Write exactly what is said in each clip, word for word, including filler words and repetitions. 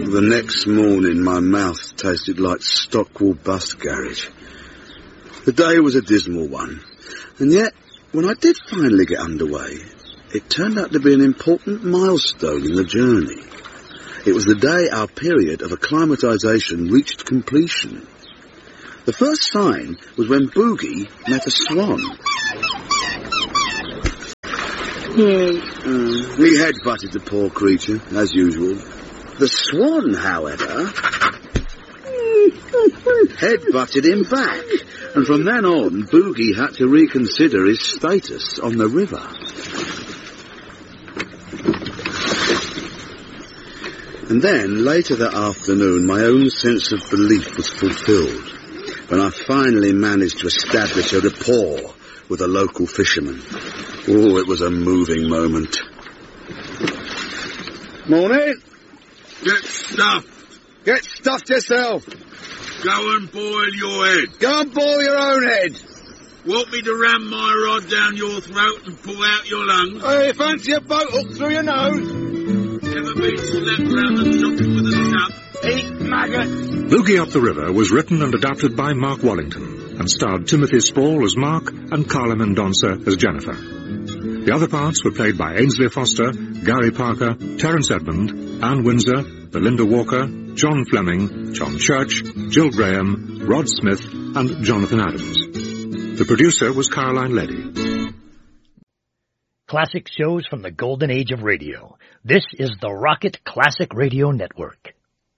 The next morning, my mouth tasted like Stockwell bus garage. The day was a dismal one, and yet, when I did finally get underway, it turned out to be an important milestone in the journey. It was the day our period of acclimatisation reached completion. The first sign was when Boogie met a swan. Mm. He head-butted the poor creature, as usual. The swan, however, head-butted him back, and from then on, Boogie had to reconsider his status on the river. And then, later that afternoon, my own sense of belief was fulfilled when I finally managed to establish a rapport with a local fisherman. Oh, it was a moving moment. Morning. Get stuffed. Get stuffed yourself. Go and boil your head. Go and boil your own head. Want me to ram my rod down your throat and pull out your lungs? Hey, fancy a boat hook through your nose? Never been slapped round the noggin with a nut. Eat maggots. Boogie Up the River was written and adapted by Mark Wallington and starred Timothy Spall as Mark and Carla Mendonça as Jennifer. The other parts were played by Ainsley Foster, Gary Parker, Terence Edmund, Anne Windsor, Belinda Walker, John Fleming, John Church, Jill Graham, Rod Smith, and Jonathan Adams. The producer was Caroline Leddy. Classic shows from the golden age of radio. This is the Rocket Classic Radio Network.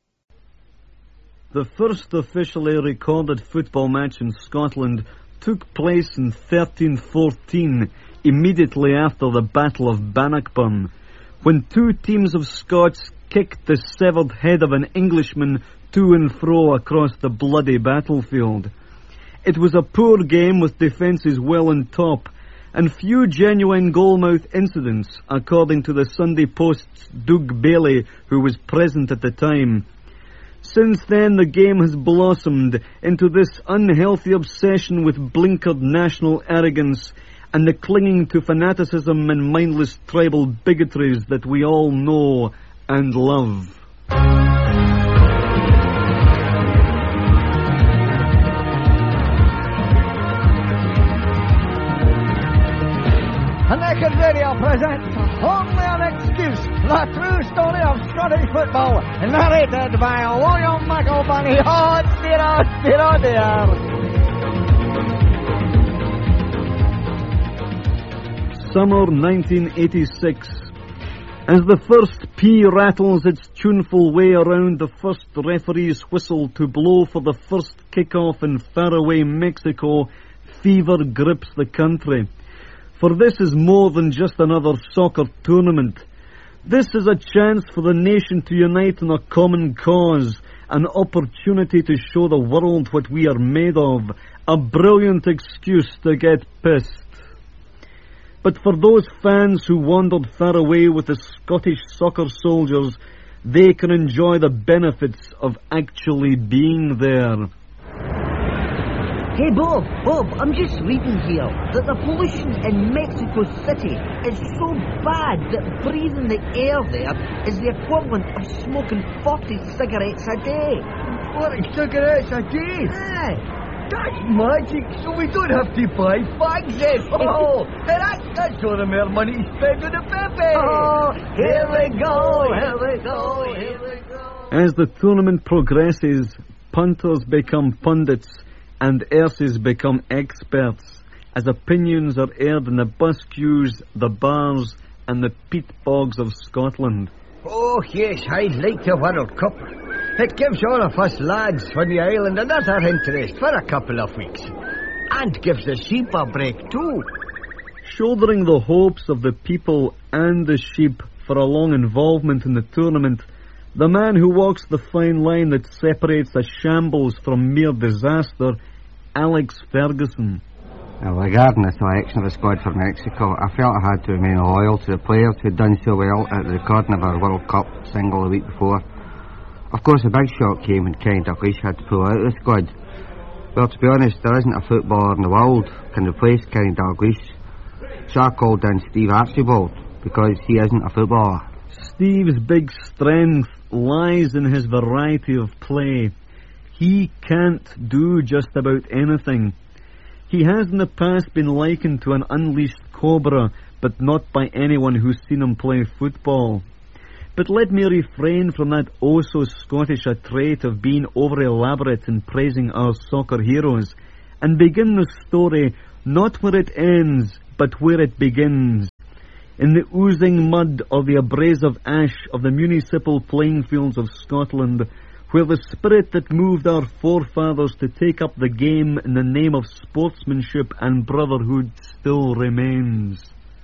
The first officially recorded football match in Scotland took place in thirteen fourteen, immediately after the Battle of Bannockburn, when two teams of Scots kicked the severed head of an Englishman to and fro across the bloody battlefield. It was a poor game with defences well on top, and few genuine goalmouth incidents, according to the Sunday Post's Doug Bailey, who was present at the time. Since then, the game has blossomed into this unhealthy obsession with blinkered national arrogance and the clinging to fanaticism and mindless tribal bigotries that we all know and love. A Naked Radio presents Only an Excuse, the true story of Scottish football, narrated by William McElbunny. Oh dear, oh dear, oh dear. Summer nineteen eighty-six. As the first pea rattles its tuneful way around the first referee's whistle to blow for the first kick-off in faraway Mexico, fever grips the country. For this is more than just another soccer tournament. This is a chance for the nation to unite in a common cause, an opportunity to show the world what we are made of, a brilliant excuse to get pissed. But for those fans who wandered far away with the Scottish soccer soldiers, they can enjoy the benefits of actually being there. Hey Bob, Bob, I'm just reading here that the pollution in Mexico City is so bad that breathing the air there is the equivalent of smoking forty cigarettes a day. forty cigarettes a day? Aye. That's magic, so we don't have to buy fags then. Oh, that, that's all the more money spent on the Pepe. Oh, here we go, here we go, here we go. As the tournament progresses, punters become pundits, and hearses become experts, as opinions are aired in the bus queues, the bars, and the peat bogs of Scotland. Oh, yes, I'd like the World Cup. It gives all of us lads from the island another interest for a couple of weeks. And gives the sheep a break, too. Shouldering the hopes of the people and the sheep for a long involvement in the tournament, the man who walks the fine line that separates a shambles from mere disaster, Alex Ferguson. Well, regarding the selection of the squad for Mexico, I felt I had to remain loyal to the players who'd done so well at the recording of our World Cup single the week before. Of course, the big shock came when Kenny Dalglish had to pull out of the squad. Well, to be honest, there isn't a footballer in the world can replace Kenny Dalglish. So I called in Steve Archibald, because he isn't a footballer. Steve's big strength lies in his variety of play. He can't do just about anything. He has in the past been likened to an unleashed cobra, but not by anyone who's seen him play football. But let me refrain from that oh-so-Scottish a trait of being over-elaborate in praising our soccer heroes, and begin the story not where it ends, but where it begins. In the oozing mud or the abrasive ash of the municipal playing fields of Scotland, where the spirit that moved our forefathers to take up the game in the name of sportsmanship and brotherhood still remains.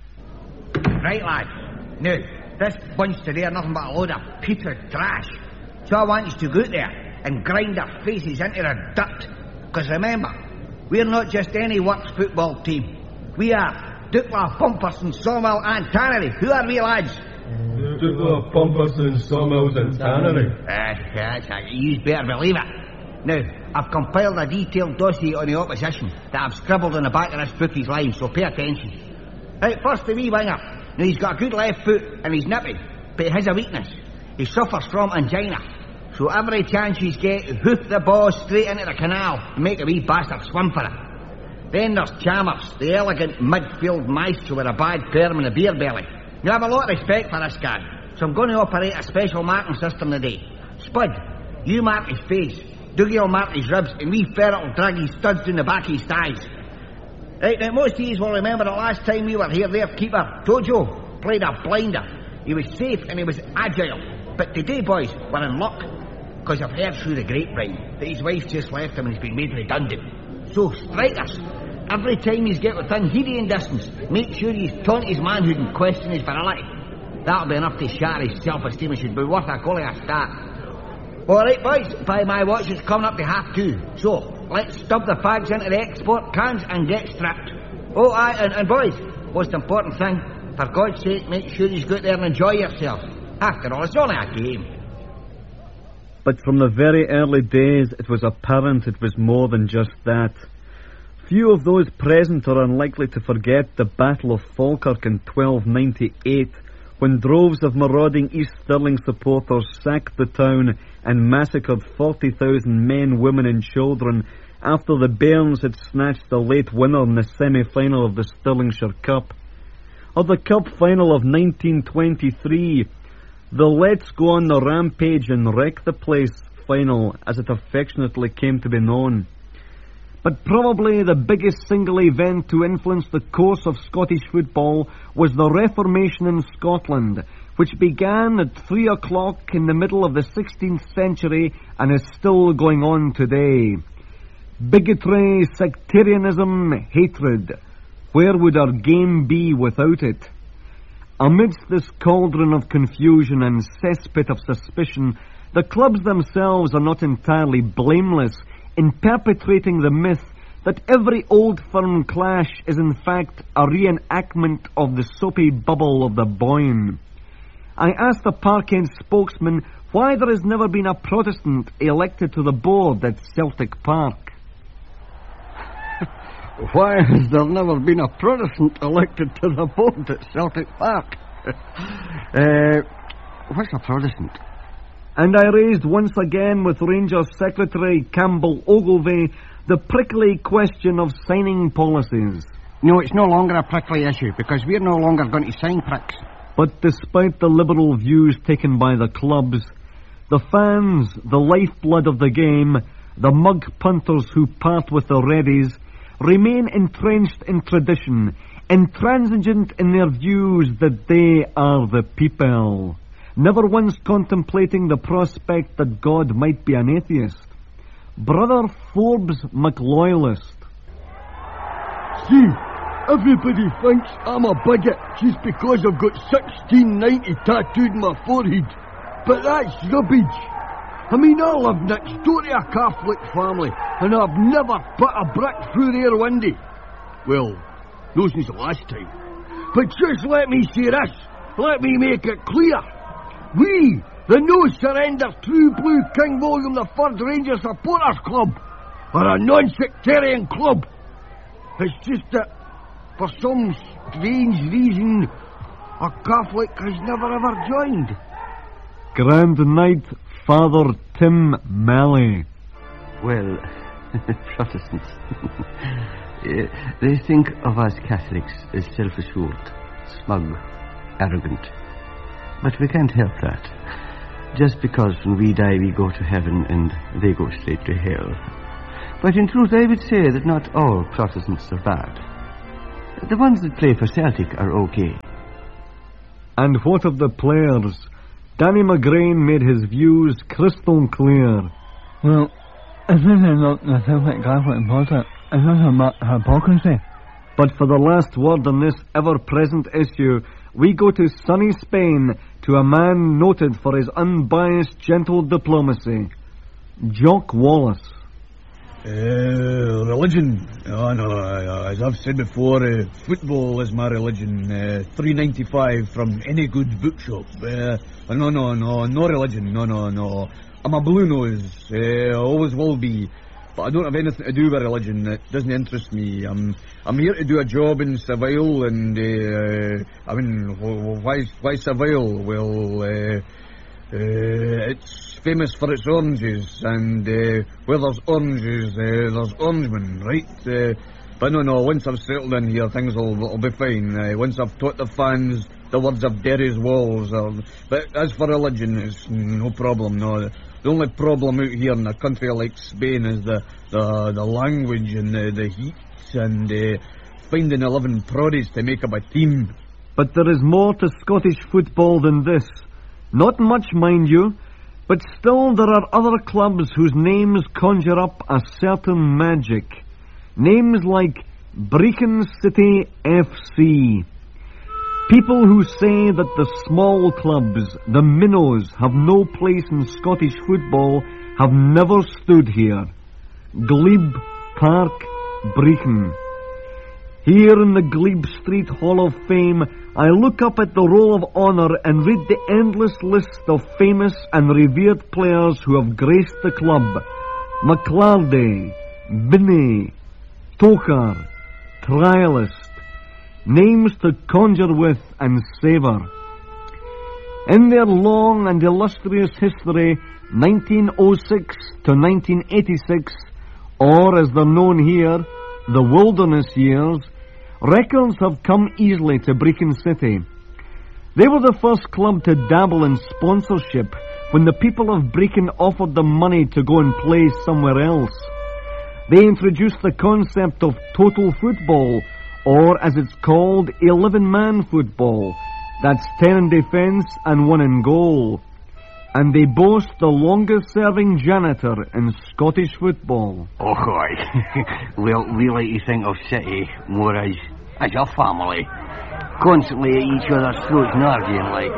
Right, lads. Now, this bunch today are nothing but a load of putrid trash. So I want you to go out there and grind their faces into the dirt. Because remember, we're not just any works football team. We are Dukla, Pumperson, Sawmill and Tannery. Who are we, lads? Dukla, Pumperson, Sawmills and Tannery. Yes, yes, you better believe it. Now, I've compiled a detailed dossier on the opposition that I've scribbled on the back of this bookie's line, so pay attention. Right, first the wee winger. Now, he's got a good left foot and he's nippy, but he has a weakness. He suffers from angina. So every chance he's get, hoof the ball straight into the canal and make a wee bastard swim for it. Then there's Chalmers, the elegant midfield maestro with a bad perm and a beer belly. You have a lot of respect for this guy, so I'm going to operate a special marking system today. Spud, you mark his face, Dougie will mark his ribs, and wee Ferret will drag his studs down the back of his thighs. Right, now most of you will remember the last time we were here, their keeper, Tojo, played a blinder. He was safe and he was agile. But today, boys, we're in luck, because I've heard through the grapevine that his wife just left him and he's been made redundant. So, strikers, every time you get within hearing distance, make sure you taunt his manhood and question his virility. That'll be enough to shatter his self-esteem and should be worth a goal of a start. Alright, boys, by my watch it's coming up to half two. So, let's stub the fags into the export cans and get strapped. Oh, aye, and, and boys, most important thing, for God's sake, make sure you go out there and enjoy yourself. After all, it's only a game. But from the very early days, it was apparent it was more than just that. Few of those present are unlikely to forget the Battle of Falkirk in twelve ninety-eight, when droves of marauding East Stirling supporters sacked the town and massacred forty thousand men, women and children after the Bairns had snatched the late winner in the semi-final of the Stirlingshire Cup. Or the Cup final of nineteen twenty-three, the Let's Go on the Rampage and Wreck the Place final, as it affectionately came to be known. But probably the biggest single event to influence the course of Scottish football was the Reformation in Scotland, which began at three o'clock in the middle of the sixteenth century and is still going on today. Bigotry, sectarianism, hatred. Where would our game be without it? Amidst this cauldron of confusion and cesspit of suspicion, the clubs themselves are not entirely blameless in perpetrating the myth that every old firm clash is in fact a reenactment of the soapy bubble of the Boyne. I asked the Park End spokesman why there has never been a Protestant elected to the board at Celtic Park. Why has there never been a Protestant elected to the board at Celtic Park? uh, what's a Protestant? And I raised once again with Rangers Secretary Campbell Ogilvie the prickly question of signing policies. No, it's no longer a prickly issue, because we're no longer going to sign pricks. But despite the liberal views taken by the clubs, the fans, the lifeblood of the game, the mug punters who part with the Reddies, remain entrenched in tradition, intransigent in their views that they are the people, never once contemplating the prospect that God might be an atheist. Brother Forbes McLoyalist. See, everybody thinks I'm a bigot just because I've got sixteen ninety tattooed on my forehead, but that's rubbish. I mean, I live next door to a Catholic family, and I've never put a brick through their window. Well, no since the last time. But just let me say this, let me make it clear. We, the no-surrender True Blue King William the Third Ranger Supporters Club, are a non-sectarian club. It's just that, for some strange reason, A Catholic has never ever joined. Grand Knight Father Tim Malley. Well, Protestants. They think of us Catholics as self-assured, smug, arrogant. But we can't help that. Just because when we die we go to heaven and they go straight to hell. But in truth I would say that not all Protestants are bad. The ones that play for Celtic are okay. And what of the players? Danny McGrain made his views crystal clear. Well, it's really not the Celtic Catholic important. It's not about hypocrisy. But for the last word on this ever-present issue, we go to sunny Spain, to a man noted for his unbiased, gentle diplomacy, Jock Wallace. Uh, religion? Oh, no, uh, as I've said before, uh, football is my religion. Uh, three ninety-five from any good bookshop. Uh, no, no, no, no religion. No, no, no. I'm a blue nose. Uh, always will be. But I don't have anything to do with religion. It doesn't interest me. I'm I'm here to do a job in Seville, and uh, I mean, why why Seville? Well, uh, uh, it's famous for its oranges, and uh, where there's oranges, uh, there's orangemen, right? Uh, but no, no. Once I've settled in here, things will will be fine. Uh, once I've taught the fans the words of Derry's walls, or, but as for religion, it's no problem. No. The only problem out here in a country like Spain is the, the, the language and the, the heat and uh, finding eleven proddies to make up a team. But there is more to Scottish football than this. Not much, mind you, but still there are other clubs whose names conjure up a certain magic. Names like Brechin City F C. People who say that the small clubs, the minnows, have no place in Scottish football have never stood here. Glebe Park, Brechin. Here in the Glebe Street Hall of Fame, I look up at the Roll of Honour and read the endless list of famous and revered players who have graced the club. McClardy, Binney, Tokar, Trialist. Names to conjure with and savour. In their long and illustrious history, nineteen oh six to nineteen eighty-six, or as they're known here, the wilderness years, records have come easily to Brechin City. They were the first club to dabble in sponsorship when the people of Brechin offered them money to go and play somewhere else. They introduced the concept of total football, or as it's called, eleven-man football. That's ten in defence and one in goal. And they boast the longest-serving janitor in Scottish football. Oh, aye. Well, we like to think of City more as, as a family. Constantly at each other's throats and arguing, like.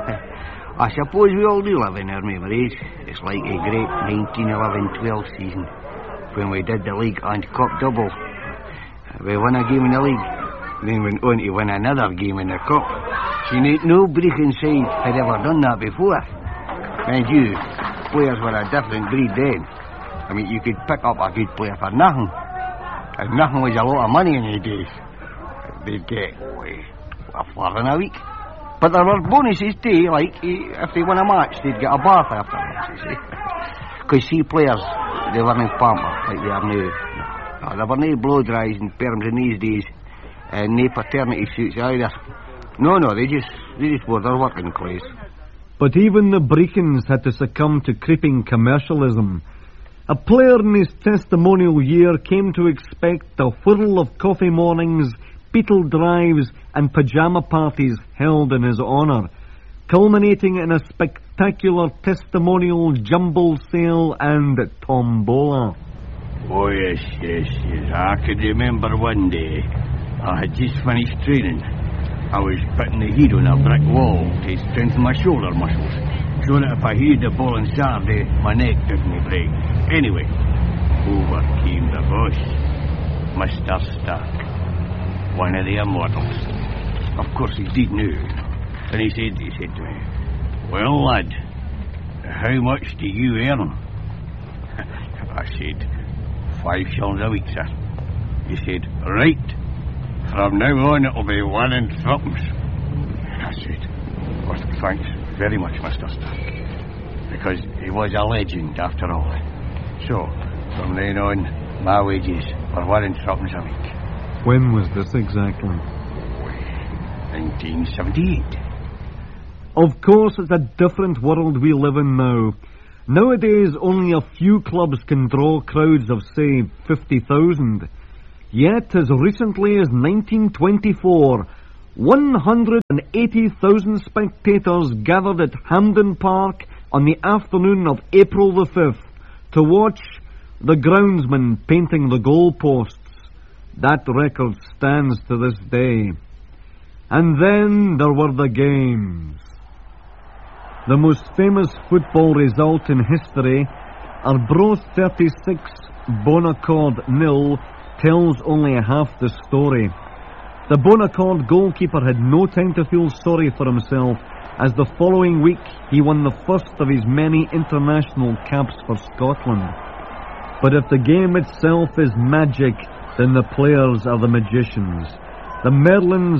I suppose we all do live in our memories. It's like a great nineteen eleven twelve season, when we did the league and cup double. We won a game in the league, then went on to win another game in the cup. See, no Brechin side had ever done that before. And you, players were a different breed then. I mean, you could pick up a good player for nothing. And nothing was a lot of money in the days. They'd get, oh, a florin a week. But there were bonuses too, like, if they won a match, they'd get a bath afterwards, you see. Because, see, players, they weren't pampered like they are now. Oh, there were no blow-dries and perms in these days, and no paternity suits either. No, no, they just, they just wore their working clothes. But even the Brechins had to succumb to creeping commercialism. A player in his testimonial year came to expect a whirl of coffee mornings, beetle drives, and pyjama parties held in his honour, culminating in a spectacular testimonial jumble sale and tombola. Oh, yes, yes, yes. I can remember one day. I had just finished training. I was putting the heat on a brick wall to strengthen my shoulder muscles, so that if I hit the ball on Saturday, my neck didn't break. Anyway, over came the boss, Mister Stark, one of the immortals. Of course he did know. And he said, he said to me, "Well, lad, how much do you earn?" I said, Five shillings a week, sir." He said, "Right. From now on it'll be one and threepence." I said. Well, thanks very much, Mister Stark. Because he was a legend, after all. So, from then on, my wages were one and threepence a week. When was this exactly? nineteen seventy-eight. Of course, it's a different world we live in now. Nowadays, only a few clubs can draw crowds of, say, fifty thousand. Yet, as recently as nineteen twenty-four, one hundred eighty thousand spectators gathered at Hampden Park on the afternoon of April the fifth to watch the groundsman painting the goalposts. That record stands to this day. And then there were the games. The most famous football result in history, Arbroath thirty-six, Bonaccord nil, tells only half the story. The Bonaccord goalkeeper had no time to feel sorry for himself, as the following week he won the first of his many international caps for Scotland. But if the game itself is magic, then the players are the magicians. The Merlins